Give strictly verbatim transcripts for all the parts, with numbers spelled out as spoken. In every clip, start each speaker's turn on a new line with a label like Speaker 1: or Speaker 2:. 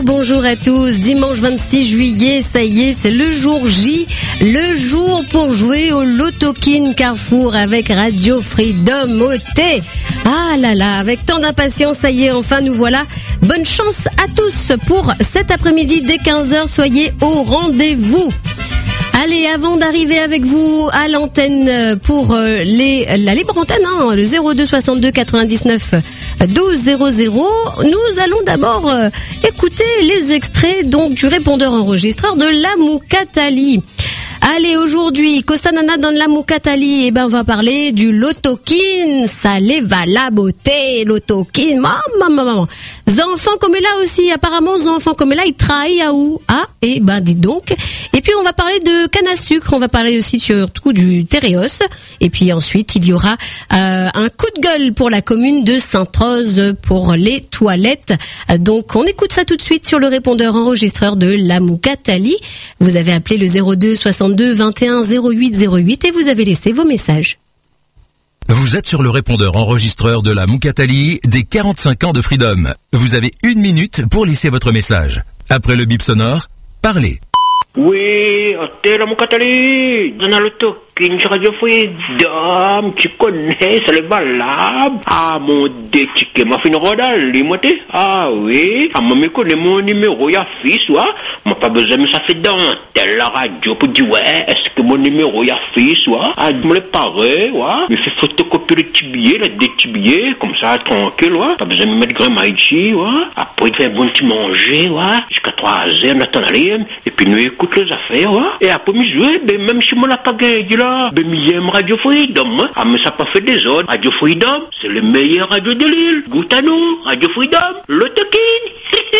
Speaker 1: bonjour à tous. Dimanche vingt-six juillet, ça y est, c'est le jour J, le jour pour jouer au Loto-Kin Carrefour avec Radio Freedom O T. Ah là là, avec tant d'impatience, ça y est, enfin nous voilà. Bonne chance à tous pour cet après-midi dès quinze heures, soyez au rendez-vous. Allez, avant d'arriver avec vous à l'antenne pour les, la libre antenne, hein, le zéro deux soixante-deux quatre-vingt-dix-neuf douze zéro zéro, nous allons d'abord euh, écouter les extraits donc du répondeur enregistreur de la Moukatali. Allez, aujourd'hui, Kosanana dans la Moukatali, eh ben, on va parler du Loto-Kin, ça les va la beauté, Loto-Kin, maman, maman, maman. Enfants comme là aussi, apparemment, enfants comme là, ils travaillent à où? Ah, eh ben, dites donc. Et puis, on va parler de canne à sucre, on va parler aussi surtout du Téréos. Et puis ensuite, il y aura euh, un coup de gueule pour la commune de Sainte-Rose pour les toilettes. Donc, on écoute ça tout de suite sur le répondeur enregistreur de la Moukatali. Vous avez appelé le zéro deux soixante-deux vingt et un zéro huit zéro huit et vous avez laissé vos messages.
Speaker 2: Vous êtes sur le répondeur enregistreur de la Moukatali des quarante-cinq ans de Freedom. Vous avez une minute pour laisser votre message. Après le bip sonore, parlez.
Speaker 3: Oui, t'es la Moukatali, dans le Loto-Kin, Radio Freedom, tu connais, c'est le valable. Ah, mon détiqué, ma fine rodale, dis-moi t'es. Ah oui, ah, moi, me connais mon numéro, y'a fils, ouais. M'a pas besoin, mais ça fait dans telle la radio pour dire, ouais, est-ce que mon numéro, y'a fils, ouais. Ah, me le paraît, ouais. Me fait photocopier le petit billet, le des petits billets, comme ça, tranquille, ouais. Pas besoin de me mettre grand maïchi, ouais. Après, il fait un bon petit manger, ouais. Jusqu'à trois heures, on attend l'aller, et puis nous écoute les affaires, ouais. Et après, me jouer, ben, même si moi, la pas gagné, là, ben, j'aime Radio Freedom, hein. Ah, mais ça pas fait des autres. Radio Freedom, c'est le meilleur radio de l'île. Goûte à nous, Radio Freedom, Loto-Kin.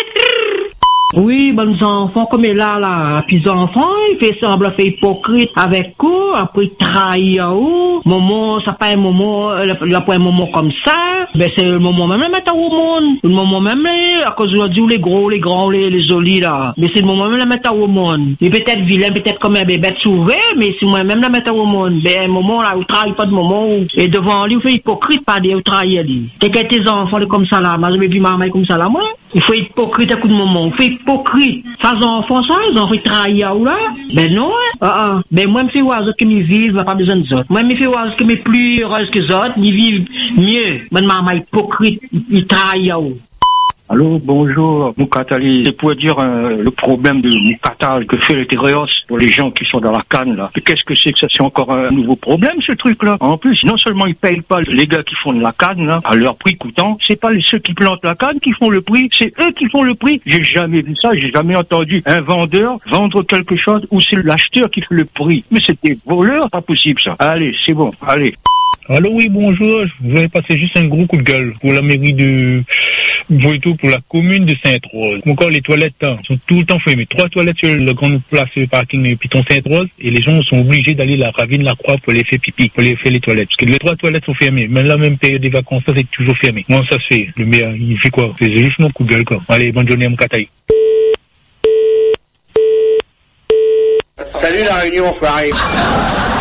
Speaker 4: Oui, bonnes enfants, comme il là, là, puis enfants, il fait semblant, fait hypocrite avec eux, après il trahit à eux. Moment, ça pas un moment, il a pas un moment comme ça, ben c'est le moment même, mettre au monde. Le moment même, à cause aujourd'hui, les gros, les grands, les, les jolis, là. Mais c'est le moment même, la mettre au monde. Il est peut-être vilain, peut-être comme un bébé sauvé, mais c'est moi-même la mettre au monde. Ben, un moment, là, où il trahit pas de moment où, et devant lui, il fait hypocrite, pas des, où trahit à lui. T'es que tes enfants, comme ça, là, moi, j'ai vu maman comme ça, là, moi. Il faut hypocrite à coup de moment. Il faut hypocrite. Ça, les enfants, ça, ils ont fait trahir là. Ben non, hein. Ah, ah. Ben moi, je me fais oiseau que mes vivent, pas besoin des autres. Moi, je me fais oiseau que mes plus heureuses que les autres, ils vivent mieux. Mais maman, hypocrite, ils trahissent.
Speaker 5: Allô, bonjour, Moukatali. C'est pour dire euh, le problème de Moukatal que fait le Téréos pour les gens qui sont dans la canne, là. Et qu'est-ce que c'est que ça? C'est encore un nouveau problème, ce truc-là. En plus, non seulement ils payent pas les gars qui font de la canne, là, à leur prix coûtant, c'est pas ceux qui plantent la canne qui font le prix, c'est eux qui font le prix. J'ai jamais vu ça, j'ai jamais entendu un vendeur vendre quelque chose où c'est l'acheteur qui fait le prix. Mais c'est des voleurs, pas possible ça. Allez, c'est bon, allez.
Speaker 6: Allô, oui, bonjour. Je voudrais passer juste un gros coup de gueule pour la mairie de Voito, pour la commune de Sainte-Rose. Encore les toilettes hein, sont tout le temps fermées. Trois toilettes sur la grande place le parking Piton Sainte-Rose et les gens sont obligés d'aller à la ravine la Croix pour les faire pipi, pour les faire les toilettes. Parce que les trois toilettes sont fermées. Même la même période des vacances, ça c'est toujours fermé. Moi, ça se fait. Le maire, il fait quoi? C'est juste mon coup de gueule, quoi. Allez, bonne journée à Moukatali.
Speaker 3: Salut la réunion, Farid.